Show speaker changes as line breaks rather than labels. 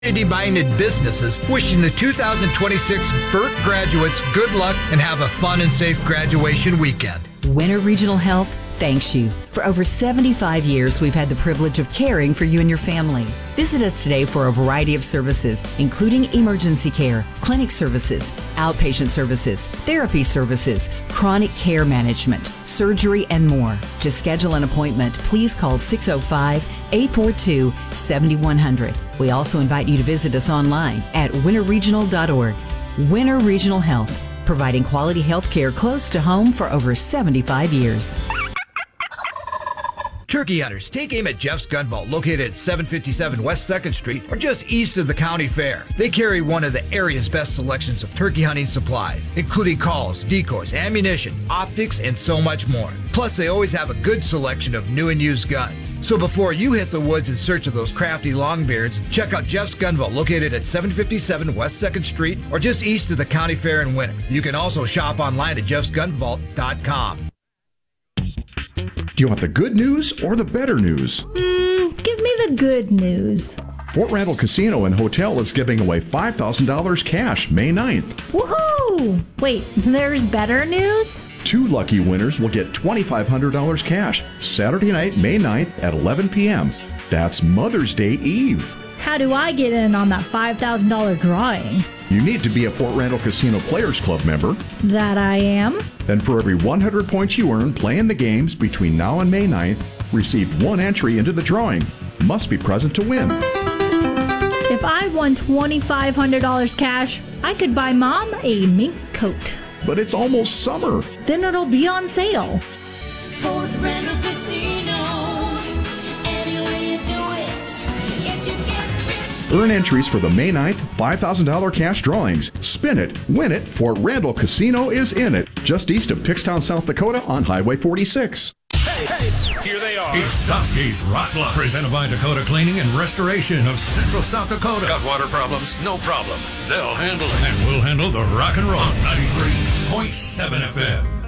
Minded businesses wishing the 2026 BERT graduates good luck and have a fun and safe graduation weekend.
Winter Regional Health thanks you. For over 75 years, we've had the privilege of caring for you and your family. Visit us today for a variety of services, including emergency care, clinic services, outpatient services, therapy services, chronic care management, surgery, and more. To schedule an appointment, please call 605-842-7100. We also invite you to visit us online at winterregional.org. Winter Regional Health, providing quality health care close to home for over 75 years.
Turkey hunters, take aim at Jeff's Gun Vault, located at 757 West 2nd Street, or just east of the county fair. They carry one of the area's best selections of turkey hunting supplies, including calls, decoys, ammunition, optics, and so much more. Plus, they always have a good selection of new and used guns. So before you hit the woods in search of those crafty longbeards, check out Jeff's Gun Vault, located at 757 West 2nd Street, or just east of the county fair in Winter. You can also shop online at jeffsgunvault.com.
Do you want the good news or the better news?
Give me the good news.
Fort Randall Casino and Hotel is giving away $5,000 cash May 9th.
Woohoo! Wait, there's better news?
2 lucky winners will get $2,500 cash Saturday night, May 9th at 11 p.m. That's Mother's Day Eve.
How do I get in on that $5,000 drawing?
You need to be a Fort Randall Casino Players Club member.
That I am.
Then for every 100 points you earn playing the games between now and May 9th, receive 1 entry into the drawing. Must be present to win.
If I won $2,500 cash, I could buy Mom a mink coat.
But it's almost summer.
Then it'll be on sale.
Fort Randall Casino. Any way you do it, it's you get rich.
Earn entries for the May 9th $5,000 cash drawings. Spin it, win it. Fort Randall Casino is in it. Just east of Pickstown, South Dakota on Highway 46.
Hey, here they are.
It's Toski's Rock Bluff, presented by Dakota Cleaning and Restoration of Central South Dakota.
Got water problems? No problem. They'll handle it.
And we'll handle the rock and roll. 93.7 FM.